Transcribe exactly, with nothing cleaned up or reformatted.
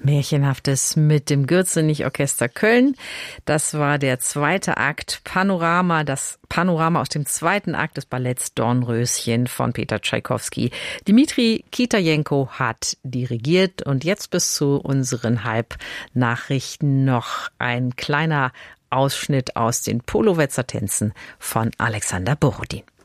Märchenhaftes mit dem Gürzenich-Orchester Köln. Das war der zweite Akt Panorama, das Panorama aus dem zweiten Akt des Balletts Dornröschen von Peter Tschaikowski. Dimitri Kitajenko hat dirigiert und jetzt bis zu unseren Halbnachrichten noch ein kleiner Ausschnitt aus den Polowetzer Tänzen von Alexander Borodin.